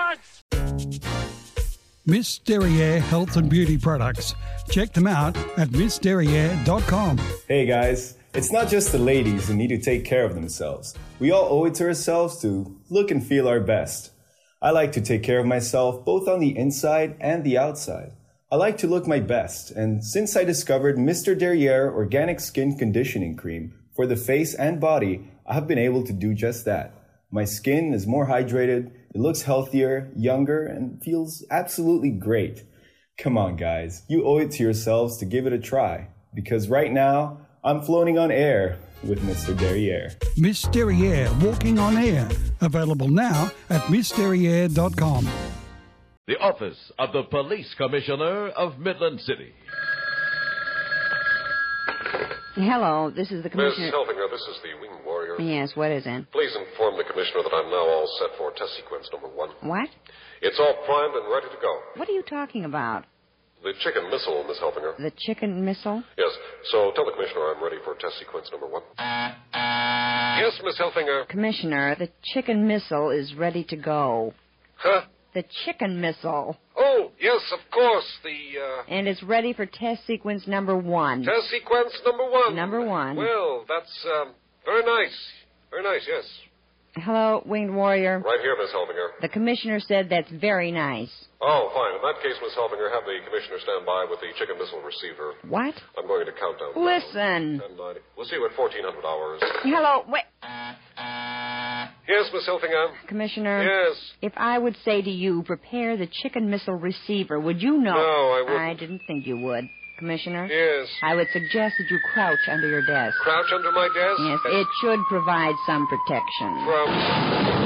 nuts! Miss Derriere Health and Beauty Products. Check them out at missderriere.com. Hey guys, it's not just the ladies who need to take care of themselves. We all owe it to ourselves to look and feel our best. I like to take care of myself both on the inside and the outside. I like to look my best, and since I discovered Mr. Derriere Organic Skin Conditioning Cream for the face and body, I have been able to do just that. My skin is more hydrated, it looks healthier, younger, and feels absolutely great. Come on, guys, you owe it to yourselves to give it a try, because right now, I'm floating on air with Mr. Derriere. Miss Derriere Walking on Air. Available now at missderriere.com. The Office of the Police Commissioner of Midland City. Hello, this is the Commissioner. Miss Helfinger, this is the Wing Warrior. Yes, what is it? Please inform the Commissioner that I'm now all set for test sequence number 1. What? It's all primed and ready to go. What are you talking about? The chicken missile, Miss Helfinger. The chicken missile? Yes, so tell the Commissioner I'm ready for test sequence number 1. Yes, Miss Helfinger. Commissioner, the chicken missile is ready to go. Huh? The chicken missile. Oh, yes, of course, And it's ready for test sequence number 1. Test sequence number 1. Number 1. Well, that's, very nice. Very nice, yes. Hello, Winged Warrior. Right here, Miss Helfinger. The Commissioner said that's very nice. Oh, fine. In that case, Miss Helfinger, have the Commissioner stand by with the chicken missile receiver. What? I'm going to count down. Listen. 10:90. We'll see you at 1400 hours. Hello, wait. Yes, Miss Helfinger. Commissioner? Yes. If I would say to you, prepare the chicken missile receiver, would you know? No, I wouldn't. I didn't think you would. Commissioner? Yes. I would suggest that you crouch under your desk. Crouch under my desk? Yes, it should provide some protection. Crouch.